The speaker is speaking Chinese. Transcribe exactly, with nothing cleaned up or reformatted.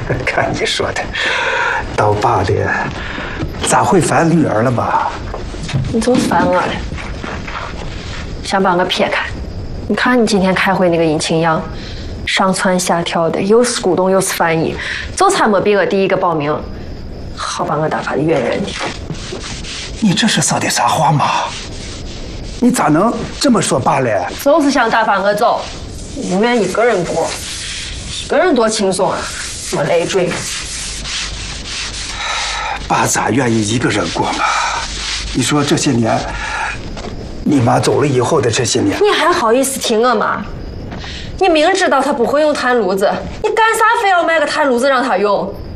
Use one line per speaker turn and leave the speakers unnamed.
看你说的，当爸的咋会烦女儿了嘛？
你总烦我了，想把我撇开。你看你今天开会那个殷晴阳，上蹿下跳的，又是股东又是翻译，就差没比我第一个报名，好把我打发的远远的。
你这是说的啥话嘛？你咋能这么说爸嘞？
就是想打发我走，宁愿一个人过，一个人多轻松啊，没累赘。
爸咋愿意一个人过嘛？你说这些年，你妈走了以后的这些年，
你还好意思提我妈？你明知道她不会用炭炉子，你干啥非要买个炭炉子让她用？